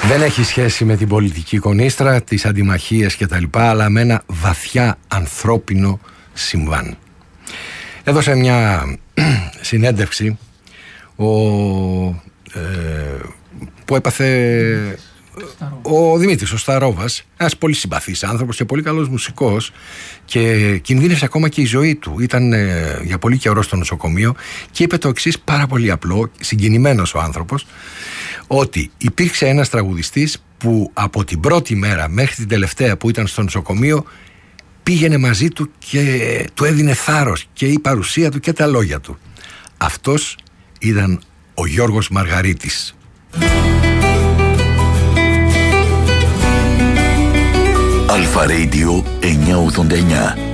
Δεν έχει σχέση με την πολιτική κονίστρα, τις αντιμαχίες κτλ, αλλά με ένα βαθιά ανθρώπινο συμβάν. Έδωσε μια συνέντευξη που έπαθε ο Δημήτρης, ο Σταρόβας, ένας πολύ συμπαθής άνθρωπος και πολύ καλός μουσικός, και κινδύνευσε ακόμα και η ζωή του. Ήταν για πολύ καιρό στο νοσοκομείο και είπε το εξής πάρα πολύ απλό, συγκινημένος ο άνθρωπος, ότι υπήρξε ένας τραγουδιστής που από την πρώτη μέρα μέχρι την τελευταία που ήταν στο νοσοκομείο πήγαινε μαζί του και του έδινε θάρρος, και η παρουσία του και τα λόγια του. Αυτός ήταν ο Γιώργος Μαργαρίτης. Αλφα Radio 989.